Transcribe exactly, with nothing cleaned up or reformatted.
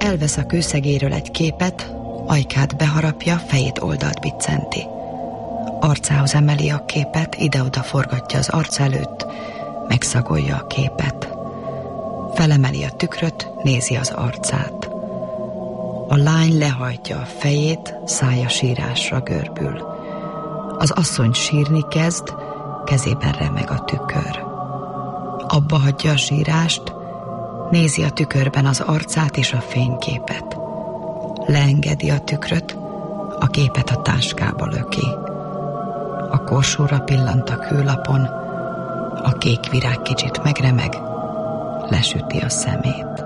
elvesz a kőszegéről egy képet, ajkát beharapja, fejét oldalt biccenti. Arcához emeli a képet, ide-oda forgatja az arc előtt, megszagolja a képet. Felemeli a tükröt, nézi az arcát. A lány lehajtja a fejét, szája sírásra görbül. Az asszony sírni kezd, kezében remeg a tükör. Abba hagyja a sírást, nézi a tükörben az arcát és a fényképet. Leengedi a tükröt, a képet a táskába löki. A korsóra pillant a kőlapon, a kék virág kicsit megremeg, lesüti a szemét.